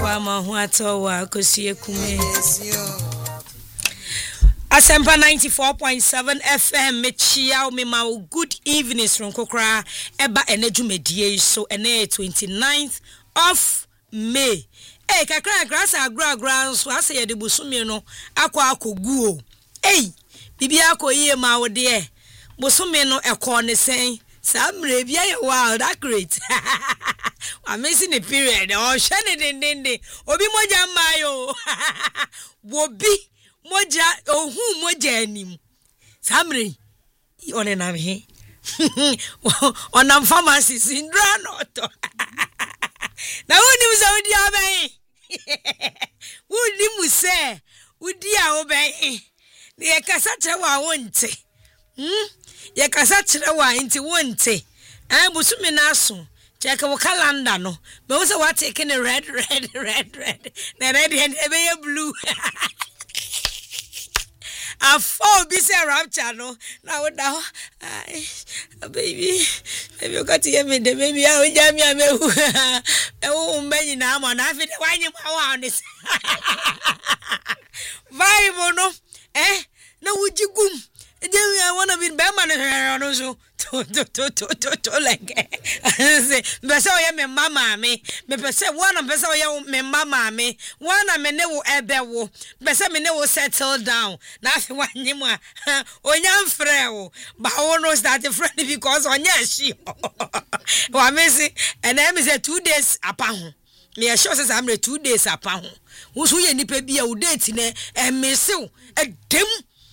ama ho atowa kosie kume Asempa 94.7 FM mechia me ma good evening ronkokra eba enedwumedie so ene 29th of May kakra grasa agra so ase ye de bosome no akogu o bibi akoyie ma wo de bosome no ekọ ne sen samre bia ye wow that great I'm missing the period oh shane dendende obi moja mayo wobi moja ohu moja anim samre onenam he onam pharmacy sindra no to na woni mu saudi abai woni mu se udi a obai ne kasa chewa wonte ye kasa chewa nti wonte busumi na aso check wo calendar no me wo se what taking red na red and ebe blue a fall be say rapture no na wo da baby you got to hear me the baby I will jam ya mehu e wo mbanyi na ama na afi wanyi wa this vibe no na wujigum I want to be Bama no so to like say me mama me say one person me mama me one me ne wo ebewo be say me ne wo settle down na afi wanye mu onya mfre wo ba wo no start friend because onya shi wa me say and I say 2 days apa ho me sure say am 2 days apa ho wo so ye nipa bia wo date ne me sew edem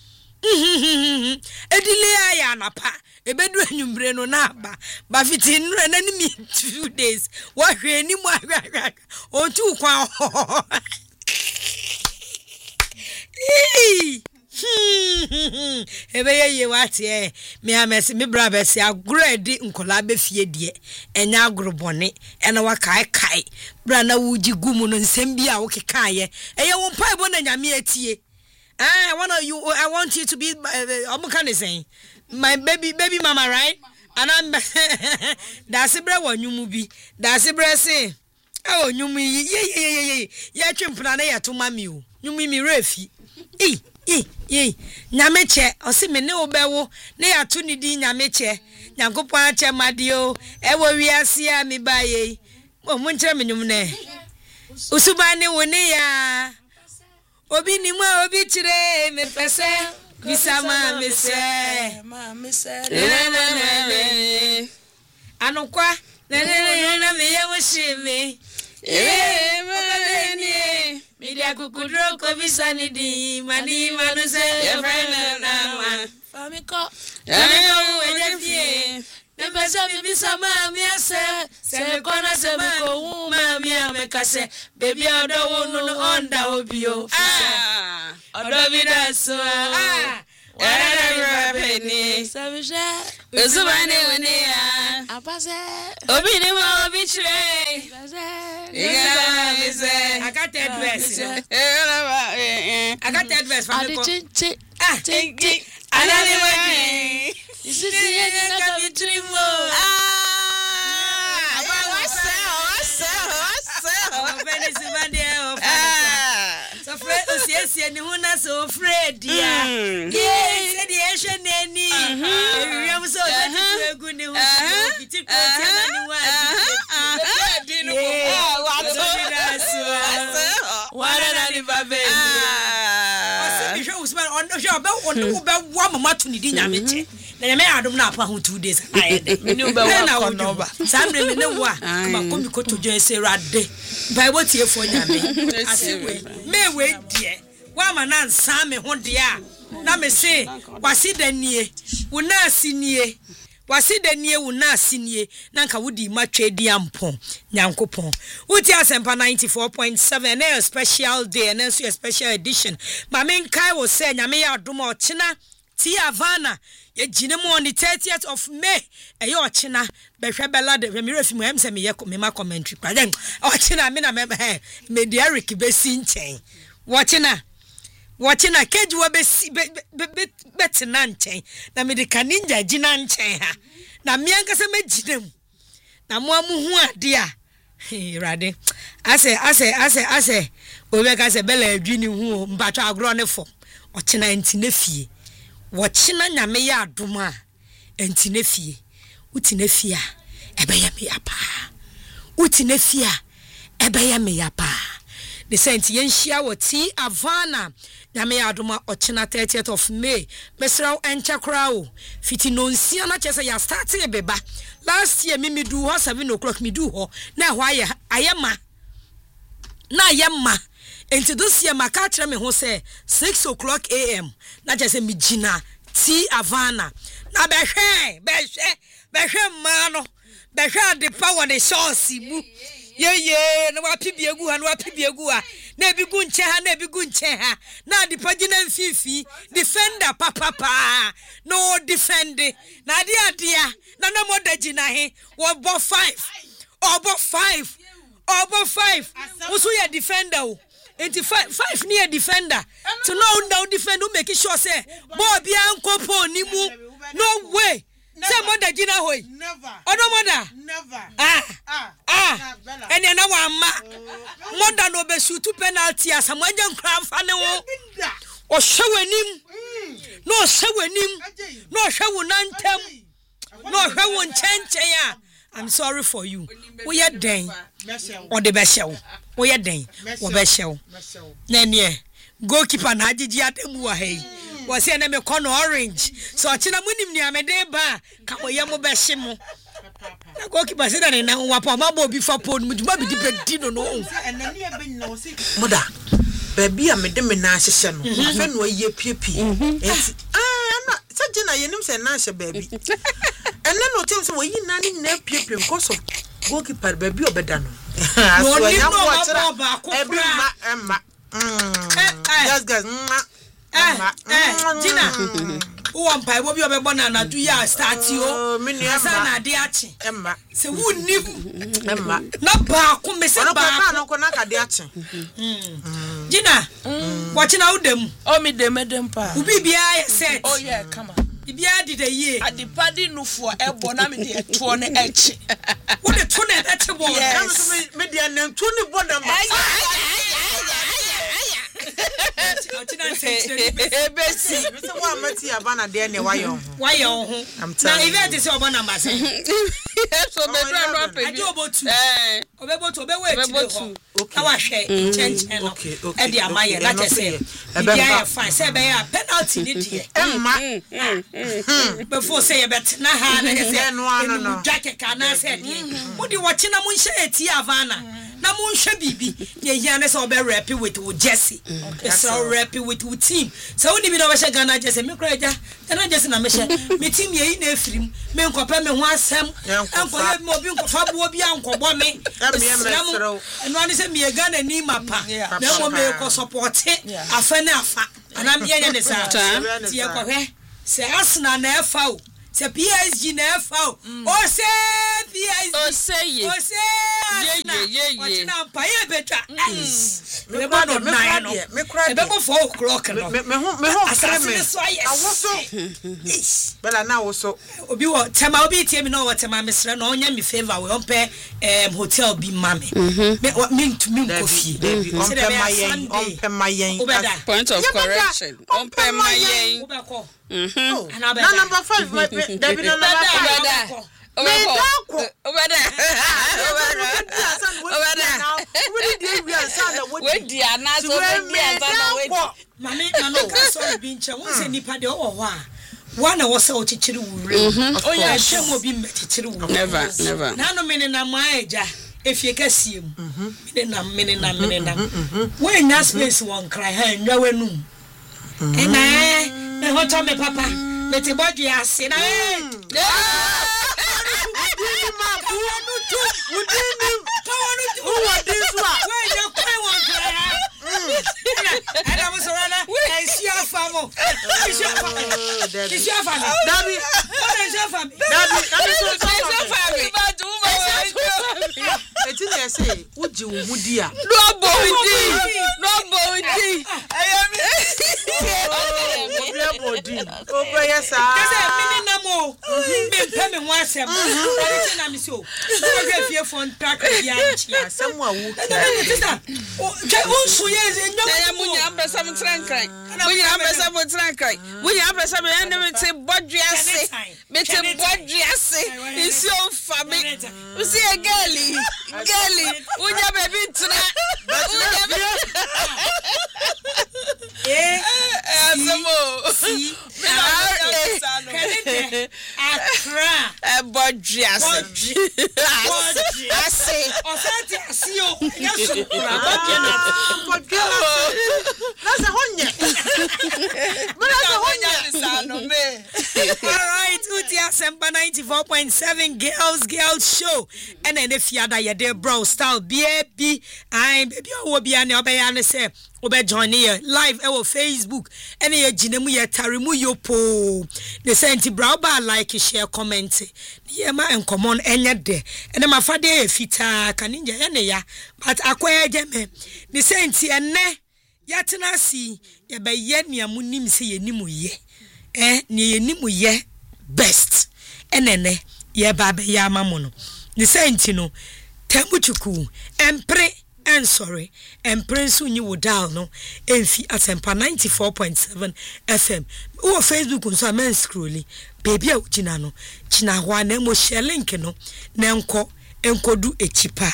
edile aya napa ebedu anwumbre no na ba fiti nre na ni 2 days wa hwe ni mu ahwa otu kwa ebe ye wate me amesi me bra be se agredi nkola be fie die enya agrobone ena wa kai bra na wuji gumu no nsem bia wo kekaye eye wo mpa ebo na nyame atie I want you to be I'm kind of saying my baby mama, right? And I'm that's a bra one you movie. That's a bra say. Oh, you me yeah chimpana ya to mammy. You me refi. Nyameche, or see me no bewo, ne are 2 nidi nyameche, Nyankopa madio, ewo we are see me by ye. Oh, Munchaminum Usubani Winea. Obi ni mwa obi chire me pese bisama me se anokwa na me ye woshime me dia kukudro ko bisani di mani manu se na ma famiko edefie me pese bisama me se kona se ko ma me amekase baby odo no onda obio odo bidaso wara penny sabisha uzubane onia apase obi ni mo obi chire I got that dress from chinchi anani this is the so Fred Osie ni huna so Fred ya said the Asian nani we am so that egu ni hu biti ko tia ni wa dinu wa na ni babe o se Usman on show be wa mama to ni di nyameche na nyame adom na apa ho 2 days ayede me ni be wa kono samre me ne wa ma komi koto jo ese rade bible tie fo nyame asewe mewe die wa ma na nsa me ho de a na me se wasi danie wona asinie wasi danie wona asinie na nka wudi matwe di ampon nyankopon uti asempa 94.7 na a special day na so a special edition ma me nkai wo se nyame ya adom ochina ti avana ye jinemu on the 30th of May eyo ochina behwe belade me refi mu emse me ye me commentary pa den ochina me na me de Eric besi nchen Watching keji wa betina nchen na me de kaninja jina nchen ha na me anka se meginem na mo amu hu ade a Rade. Ase. Obeka se bela adwini hu mpacho agro ne fo. Ochina ntine fie. Wochina nyame ya adom a ntine fie. Utine fie a ebeye me ya pa. Utine fie a ebeye me ya pa. The senti yenhia wo ti Havana nyame ya adom a ochina 30th of May. Mesraw enchakra o. Fiti no nsia na chese ya start e beba. Last year me do ho 7 o'clock me do ho na ho ayema na ayema enti this year maka kire me ho say 6 o'clock am na je say me gina ti Havana na behwe ma no behwe de power the source mu ye na wa pibiegu ha na ebigu nche ha na de pagina mfifi defender papa no defend na dia na no modaji na he wo bo 5 also ya defender o 85 near defender to no defend who make sure say boy bia nkopo ni mu no way say modaji na hoy never odo never ene na wa ma moda no be shoot penalty asamanya nkran fa ne wo o hwewanim no hwewanim no hwewu nantem no hwewu nchenchen a I'm sorry for you we are den o de be hyew we are den wo be hyew na ne goalkeeper na agigi atemu wa hey was here na me corner orange so achina munim ni amede ba ka oye mo be hye mo na goalkeeper say na na wa pa ma bo bi fa pon mu duma bi di bedi no enani e be no si moda baby amede me na hyehye no afa no aye piepie enti sajina yenim se na hye baby enne no tem se wo yi na ni na piepie because of goalkeeper baby obeda no so ya mo ba ebi ma yes guys Gina won pai wo bi obebo na do ya start yo asa na de achi se wunnim na ba ko me se ba no ko na ka de achi Gina watch na udem o mi dem pa ubi bia set oh yeah come on bia di the year adipadi nufo ebo na me de to ne echi wo de to ne echi bo me de na to ne bo na ma Besi so wa mati abana de ne wayo ho na event is obana mbase so be do no pe bi obebotu obewetu ka wa hwe chenchen no e di amaye na tese bia fine say be ya penalty ni die before say bet na ha na say no jacket kana say die wo di wo china mu nhye eti Havana na mu nhwe bibi ye hia na say obe rap with Jesse so rap with team so we ni bi na we Ghana Jesse me kra ja na Jesse na me hye me team ye na efirim me nkopa me ho asem enkoye me obi nkofa bo obi ankobọ me eno ani se me Ghana ni mapa na mo me ko support afa na afa ana me ye ne sa ti ye ko hwe se Arsenal na efa o se PSG na efa o se PSG o se ye na pa ye betwa me ba no na no me kra be go 4 o'clock no me ho awoso bela na awoso obi wo tema obi tie me no wo tema mesra no onya me favor we ompe hotel bi mame me ntumi nkofie ompe mayen point of correction ompe mayen na number 5 David na number 5 Mami ka so bi nche won se nipa de wo ho a wana wo se o chichiri wure o ya hwem obi mchichiri wure never na no mene na maeja efie kasiem mene na when na space won cry ha nwa wanum me ho to me papa me te body ase na Odi. Ogo yes ah. Kase mini namo. Me ho asem. Ade na me so. Ogo fie phone track bia nchi asem a wo. Sister, unsu ye ya munya pesa mtrankran. Munya pesa mtrankran. Munya pesa me ene te bodwiase. Me te bodwiase. Isi o fa me. Usi e girly. Unya baby tuna. Si Accra bodwiase. Ase osati asio yasu That's a honye. All right, Utia Sempa 94.7 girls show. And then if you are there, bro, style, baby, I'm baby, I will be an obayane say, Obe join here live our Facebook. And then Jinemu ya tarimu yopo. The senti browba like share comment. Yema and common enya de. And then my father fita kaninja ene ya. But akwa jeme. The senti ene yatina si ya be ye ni amunim se ye nimu ye. Ni ye nimu ye best. Enene ye babe ya mamono. The senti no temuchuku empre and sorry and prince when you would down no enfi asempa 94.7 FM o Facebook so amen scrolling baby a ugina no china ho na mo share link no na enkodu echipa.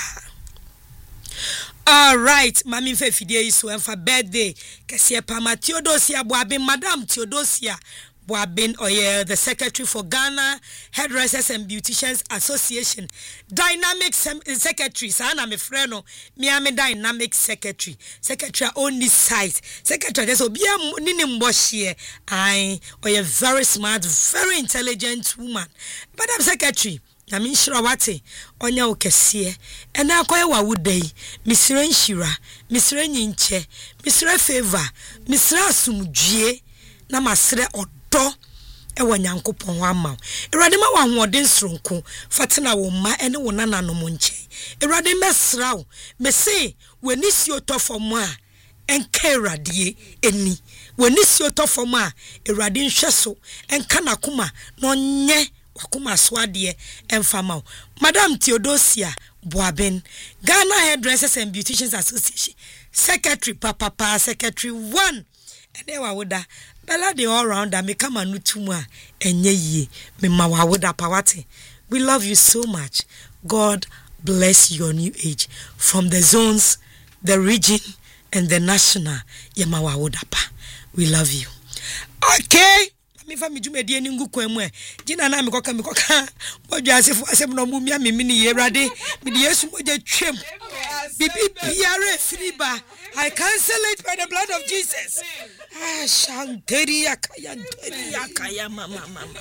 All right, mami fe fidie so enfa birthday kese pa Theodosia Boabin, Madam Theodosia Boabin Oye, the secretary for Ghana Hairdressers and Beauticians Association, dynamic secretary. Sana me freno, me am dynamic secretary. Secretary only site. Secretary just obia nini mboshie. I Oye very smart, very intelligent woman. Madam Secretary. Na mi nshira wate onya okesie ena akoye wa wudai misira nshira misira nyinche misira favor misira asumdwie na masire odo ewa nyankopon ho ama erade ma wa hoden sronko fatena wo ma ene wo nananom nche erade mesra wo mese wani si otofom a enka erade eni wani si otofom a erade nhweso enka nakoma no nye wakuma swade emfama. Madam Theodosia Boabin, Ghana Hairdressers and Beauticians Association secretary papa secretary 1 and they woulda bella the all rounder me come anu tuma enye yi me ma woulda pawate. We love you so much. God bless your new age from the zones, the region and the national. Yema woulda pa. We love you. Okay. Me fa me dwumadi ani ngu kwan mu e gina na me koka bodwa asefo asem no mu mia me ni yerade me de Yesu moja twem bibi biare friba. I cancel it by the blood of Jesus. Shanteri akaya mama.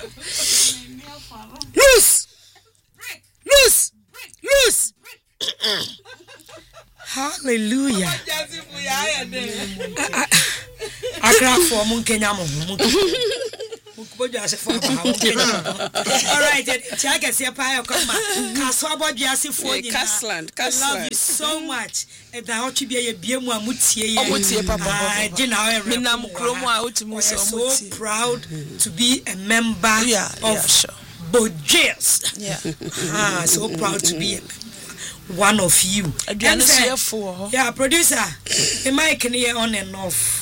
Loose. Hallelujah. Akra for mun Kenya mo. All right, check us here. Casland. I love you so much. And I want to be a BMU. We're so proud to be a member of Bojes. So proud to be one of you. Yeah, producer, the mic can hear on and off.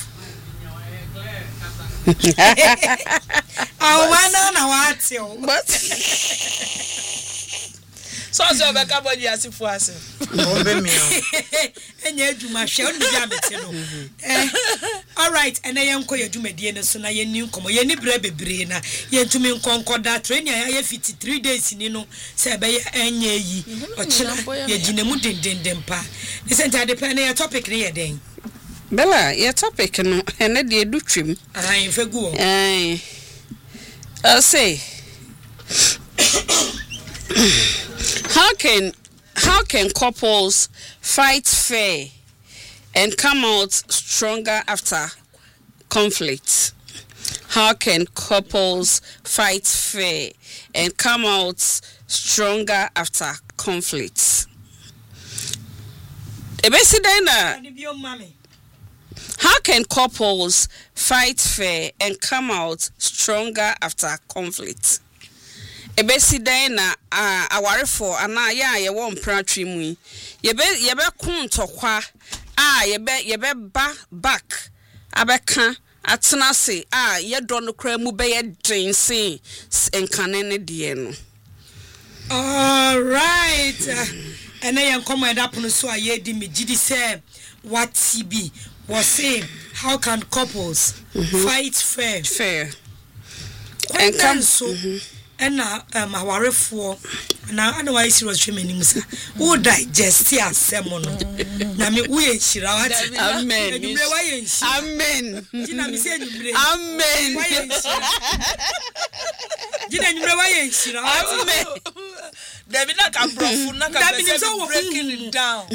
So be ka body asifo ase obe me enye adwuma hwe on bia bete no all right ene yenko yadwumadie ne so na yeni nkomo yeni bra bebre na yentumi nkonkoda training ya 53 days ni no se be enye yi ochira yegyinemu dendendem pa ne senta de pa na topic ne yeden Bella, your topic no ene de du twim. Ai fegu. I'll say how can couples fight fair and come out stronger after conflict? How can couples fight fair and come out stronger after conflict? Ebesi dai na How can couples fight fair and come out stronger after conflict? Ebesi den na awarefo ana ya ye wo mpratwe mu yebe kun tokwa yebe back abeka atena se ye do no kra mu be ye den se enkane ne de no. All right. And I am coming up on so I did me gidi say what TB was saying. How can couples fight fair? And come so and my worry for now. Otherwise, she was swimming in who digest here sermon. Now me we shira. Amen. Amen. Amen. There be not a profund, not breaking it down.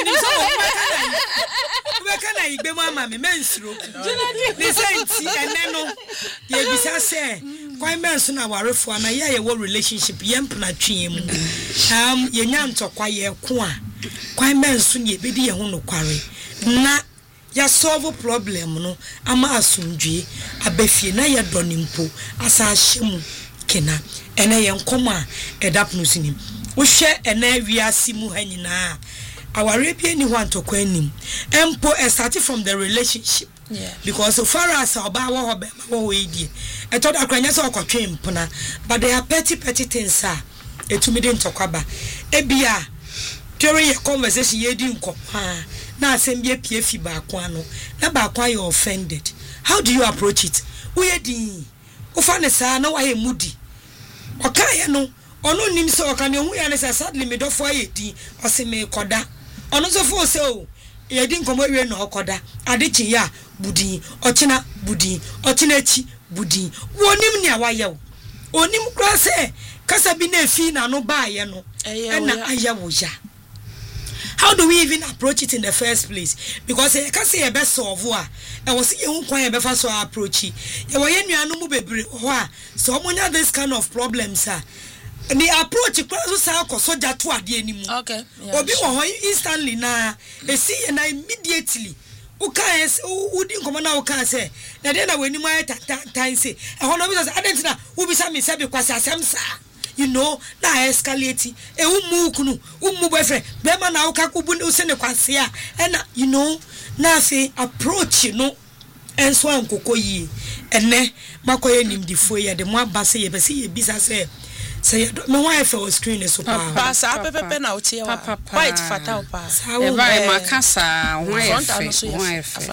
Where can I be my men's room? Listen, and then you say, quite mention our reform, and a war relationship, Yampana Trim. Yan to quiet qua. Quite mention ye be a hono quarry. Na ya solve problem, no, ama asumji, a befi na ya donimpo, asa shemu. Kena ene yen koma edap no sinim wo hwe ene wiase mu hanyina aware bia ni ho antokwa anim empo start from the relationship because so far as oba wo hobe wo edie etoda akranya se okotwe mpona but they are petty things etumi de ntokwa ba ebia during your conversation ye di nkopaa na asem bia pie fi ba kwa no na ba kwa you offended. How do you approach it? We di ofane sa na waye mudi okaye no ono nim se okane hu ya ne sa sadly me dofo ayedi ose me koda ono so fo se o yedi nkomo wie na okoda adechi ya budi ochina echi budi wonim ne awaye o onim kra se kasa bi na efi na no baaye no na ayawo ya. How do we even approach it in the first place? Because you can say a best solve war. I was saying quite a so approach it. You were in your no bebre. So many of this kind of problems are. And the approach is so that to the anymore. Okay. Or be instantly now. See and immediately. Who didn't come on our car say. Now then when you might time say, I want to I didn't know who be some because I am sir. You know, na escalate umu boyfriend bema na ukakubu usene kwasea and you know na say approach you know enso ankoko yi ene makoye nimdifo ye de mo abase ye bese ye bisa say me wife was screen so pa sa pepe na otie wa quite fatal pa e vai makasa wife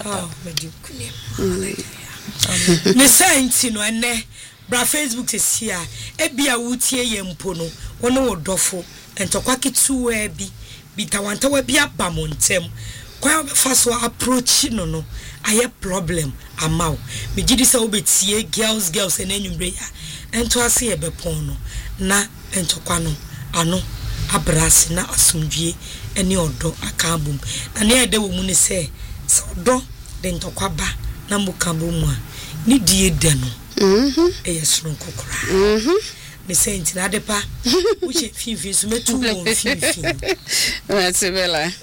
ne senti no ene bra Facebook is here ebia wutie yempo no wono wodofo entokwa kitu bi bitawanta wa bia bamontem kwa obefa so approach no aye problem amaw me gidi se obetie girls en enwumre ya ento ase ye bepon no na entokwa no ano abrase na asumdwie ene odo akabum na ne ede wo mu ne se odo de ntokwa ba na mukabum a ni die de no yes kokora me senti na depa uche finfin so metu won finfin That's bela